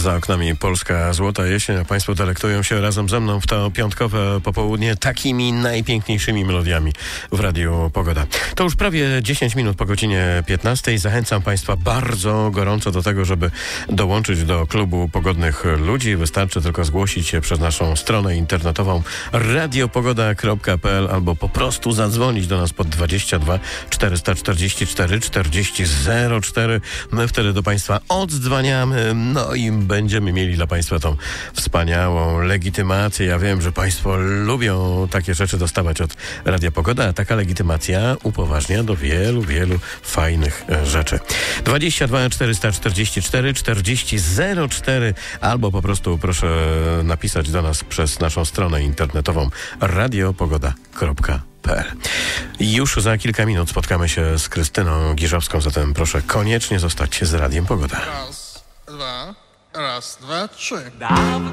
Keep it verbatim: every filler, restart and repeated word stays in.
Za oknami polska złota jesień, a Państwo delektują się razem ze mną w to piątkowe popołudnie takimi najpiękniejszymi melodiami w Radiu Pogoda. To już prawie dziesięć minut po godzinie piętnastej. Zachęcam Państwa bardzo gorąco do tego, żeby dołączyć do klubu pogodnych ludzi. Wystarczy tylko zgłosić się przez naszą stronę internetową radiopogoda kropka p l albo po prostu zadzwonić do nas pod dwadzieścia dwa czterysta czterdzieści cztery czterdzieści zero cztery. My wtedy do Państwa oddzwaniamy, no i będziemy mieli dla Państwa tą wspaniałą legitymację. Ja wiem, że Państwo lubią takie rzeczy dostawać od Radia Pogoda, a taka legitymacja upoważnia do wielu, wielu fajnych rzeczy. dwadzieścia dwa czterysta czterdzieści cztery czterdzieści zero cztery albo po prostu proszę napisać do nas przez naszą stronę internetową radiopogoda kropka p l. Już za kilka minut spotkamy się z Krystyną Giżowską, zatem proszę koniecznie zostać z Radiem Pogoda. Raz, dwa, raz, dwa, trzy. Dawno